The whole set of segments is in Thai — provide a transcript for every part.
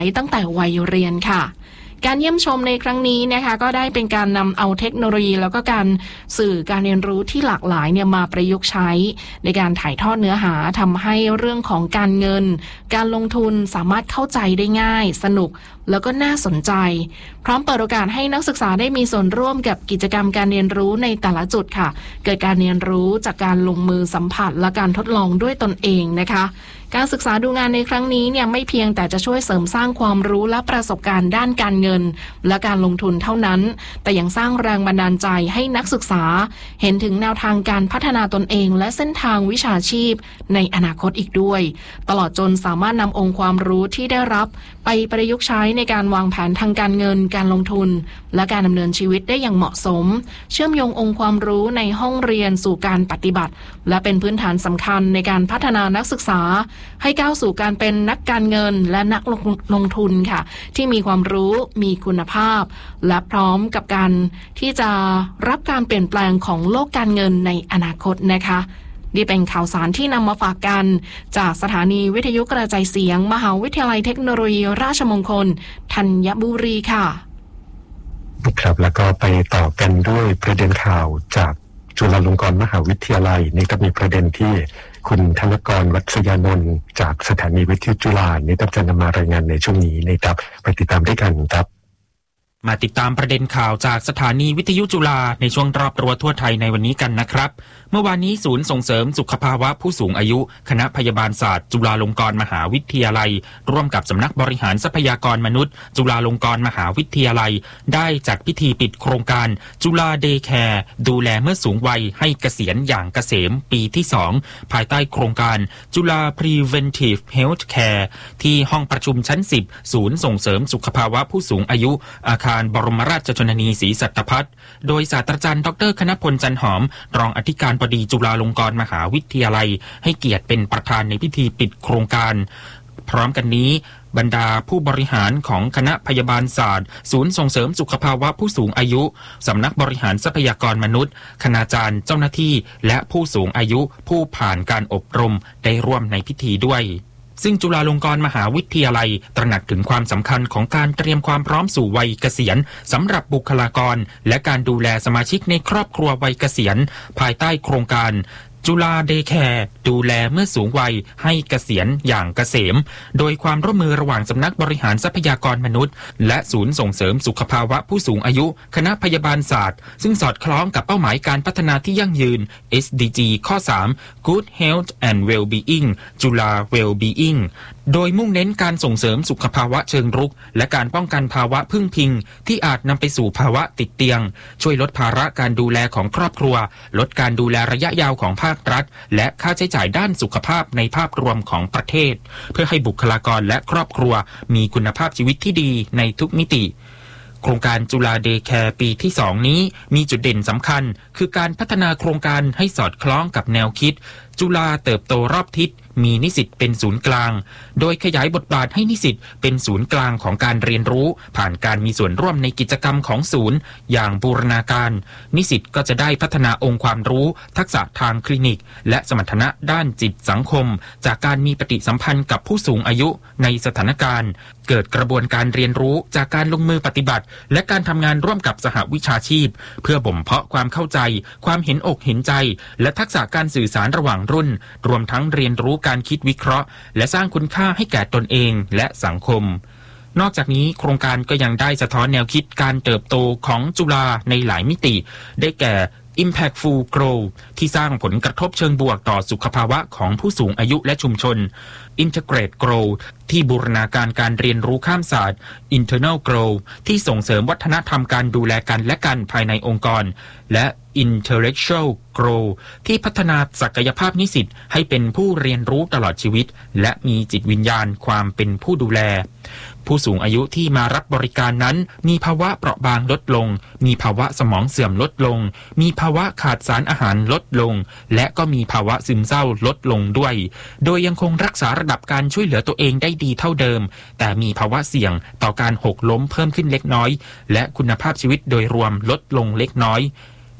ตั้งแต่วัยเรียนค่ะการเยี่ยมชมในครั้งนี้นะคะก็ได้เป็นการนำเอาเทคโนโลยีแล้วก็การสื่อการเรียนรู้ที่หลากหลายเนี่ยมาประยุกต์ใช้ในการถ่ายทอดเนื้อหาทำให้เรื่องของการเงินการลงทุนสามารถเข้าใจได้ง่ายสนุกแล้วก็น่าสนใจพร้อมเปิดโอกาสให้นักศึกษาได้มีส่วนร่วมกับกิจกรรมการเรียนรู้ในแต่ละจุดค่ะเกิดการเรียนรู้จากการลงมือสัมผัสและการทดลองด้วยตนเองนะคะการศึกษาดูงานในครั้งนี้เนี่ยไม่เพียงแต่จะช่วยเสริมสร้างความรู้และประสบการณ์ด้านการเงินและการลงทุนเท่านั้นแต่ยังสร้างแรงบันดาลใจให้นักศึกษาเห็นถึงแนวทางการพัฒนาตนเองและเส้นทางวิชาชีพในอนาคตอีกด้วยตลอดจนสามารถนำองค์ความรู้ที่ได้รับไปประยุกต์ใช้ในการวางแผนทางการเงินการลงทุนและการดำเนินชีวิตได้อย่างเหมาะสมเชื่อมโยงองค์ความรู้ในห้องเรียนสู่การปฏิบัติและเป็นพื้นฐานสำคัญในการพัฒนานักศึกษาให้ก้าวสู่การเป็นนักการเงินและนักลงทุนค่ะที่มีความรู้มีคุณภาพและพร้อมกับการที่จะรับการเปลี่ยนแปลงของโลกการเงินในอนาคตนะคะนี่เป็นข่าวสารที่นำมาฝากกันจากสถานีวิทยุกระจายเสียงมหาวิทยาลัยเทคโนโลยีราชมงคลธัญบุรีค่ะครับแล้วก็ไปต่อกันด้วยประเด็นข่าวจากจุฬาลงกรณ์มหาวิทยาลัยนี่ก็มีประเด็นที่คุณธนกร วัชยานนท์จากสถานีวิทยุจุฬานี่จะนำมารายงานในช่วงนี้นะครับไปติดตามด้วยกันครับมาติดตามประเด็นข่าวจากสถานีวิทยุจุฬาในช่วงรอบรั้วทั่วไทยในวันนี้กันนะครับเมื่อวานนี้ศูนย์ส่งเสริมสุขภาวะผู้สูงอายุคณะพยาบาลศาสตร์จุฬาลงกรณ์มหาวิทยาลัยร่วมกับสำนักบริหารทรัพยากรมนุษย์จุฬาลงกรณ์มหาวิทยาลัยได้จัดพิธีปิดโครงการจุฬาเดย์แคร์ดูแลเมื่อสูงวัยให้เกษียณอย่างเกษมปีที่2ภายใต้โครงการจุฬา Preventive Health Care ที่ห้องประชุมชั้น10ศูนย์ส่งเสริมสุขภาวะผู้สูงอายุอาคารบรมราชชนนีศรีสัตพัฒน์โดยศาสตราจารย์ดร.คณพลจันหอมรองอธิการบดีจุฬาลงกรณ์มหาวิทยาลัยให้เกียรติเป็นประธานในพิธีปิดโครงการพร้อมกันนี้บรรดาผู้บริหารของคณะพยาบาลศาสตร์ศูนย์ส่งเสริมสุขภาวะผู้สูงอายุสำนักบริหารทรัพยากรมนุษย์คณาจารย์เจ้าหน้าที่และผู้สูงอายุผู้ผ่านการอบรมได้ร่วมในพิธีด้วยซึ่งจุฬาลงกรณ์มหาวิทยาลัยตระหนักถึงความสำคัญของการเตรียมความพร้อมสู่วัยเกษียณสำหรับบุคลากรและการดูแลสมาชิกในครอบครัววัยเกษียณภายใต้โครงการจุฬาเดย์แคร์ดูแลเมื่อสูงวัยให้เกษียณอย่างเกษมโดยความร่วมมือระหว่างสำนักบริหารทรัพยากรมนุษย์และศูนย์ส่งเสริมสุขภาวะผู้สูงอายุคณะพยาบาลศาสตร์ซึ่งสอดคล้องกับเป้าหมายการพัฒนาที่ยั่งยืน SDG ข้อ 3 Good Health and Well-being จุฬา Well-being โดยมุ่งเน้นการส่งเสริมสุขภาวะเชิงรุกและการป้องกันภาวะพึ่งพิงที่อาจนำไปสู่ภาวะติดเตียงช่วยลดภาระการดูแลของครอบครัวลดการดูแลระยะยาวของภาครัฐและค่าใช้จ่ายด้านสุขภาพในภาพรวมของประเทศเพื่อให้บุคลากรและครอบครัวมีคุณภาพชีวิตที่ดีในทุกมิติโครงการจุฬาเดย์แคร์ปีที่2นี้มีจุดเด่นสำคัญคือการพัฒนาโครงการให้สอดคล้องกับแนวคิดจุฬาเติบโตรอบทิศมีนิสิตเป็นศูนย์กลางโดยขยายบทบาทให้นิสิตเป็นศูนย์กลางของการเรียนรู้ผ่านการมีส่วนร่วมในกิจกรรมของศูนย์อย่างบูรณาการนิสิตก็จะได้พัฒนาองค์ความรู้ทักษะทางคลินิกและสมรรถนะด้านจิตสังคมจากการมีปฏิสัมพันธ์กับผู้สูงอายุในสถานการณ์เกิดกระบวนการเรียนรู้จากการลงมือปฏิบัติและการทำงานร่วมกับสหวิชาชีพเพื่อบ่มเพาะความเข้าใจความเห็นอกเห็นใจและทักษะการสื่อสารระหว่างรุ่นรวมทั้งเรียนรู้การคิดวิเคราะห์และสร้างคุณค่าให้แก่ตนเองและสังคมนอกจากนี้โครงการก็ยังได้สะท้อนแนวคิดการเติบโตของจุฬาในหลายมิติได้แก่ Impactful Growth ที่สร้างผลกระทบเชิงบวกต่อสุขภาวะของผู้สูงอายุและชุมชน Integrate Growth ที่บูรณาการการเรียนรู้ข้ามศาสตร์ Internal Growth ที่ส่งเสริมวัฒนธรรมการดูแลกันและกันภายในองค์กรและ Intellectual Growth ที่พัฒนาศักยภาพนิสิตให้เป็นผู้เรียนรู้ตลอดชีวิตและมีจิตวิญญาณความเป็นผู้ดูแลผู้สูงอายุที่มารับบริการนั้นมีภาวะเปราะบางลดลงมีภาวะสมองเสื่อมลดลงมีภาวะขาดสารอาหารลดลงและก็มีภาวะซึมเศร้าลดลงด้วยโดยยังคงรักษาระดับการช่วยเหลือตัวเองได้ดีเท่าเดิมแต่มีภาวะเสี่ยงต่อการหกล้มเพิ่มขึ้นเล็กน้อยและคุณภาพชีวิตโดยรวมลดลงเล็กน้อย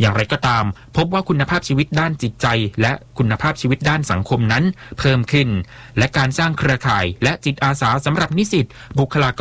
อย่างไรก็ตามพบว่าคุณภาพชีวิตด้านจิตใจและคุณภาพชีวิตด้านสังคมนั้นเพิ่มขึ้นและการสร้างเครือข่ายและจิตอาสาสำหรับนิสิตบุคลากร